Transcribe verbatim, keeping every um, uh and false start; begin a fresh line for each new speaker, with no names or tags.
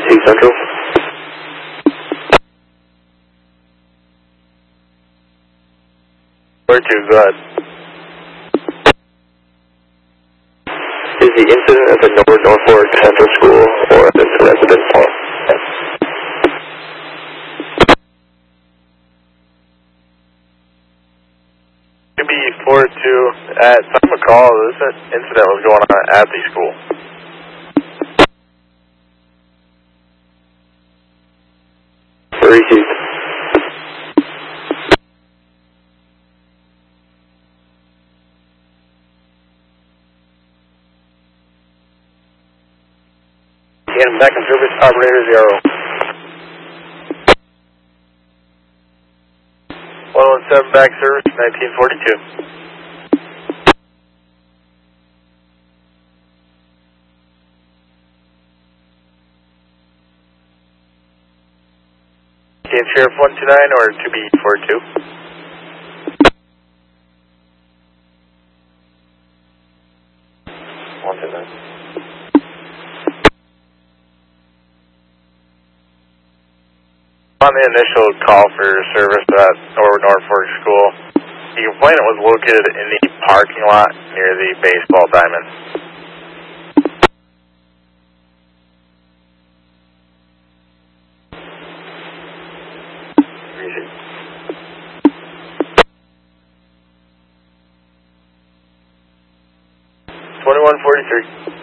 East Central.
Where to? Go ahead.
Is the incident at the North Norfolk Central School or at the residence hall?
two B four two, at time of call, this incident was going on at the school.
Received.
Again, back in service, operator zero. one one seven back service, nineteen forty-two. Again, Sheriff one two nine or two B four two. one two nine. On the initial call for service at North Norfolk School, the complainant was located in the parking lot near the baseball diamond. twenty-one forty-three.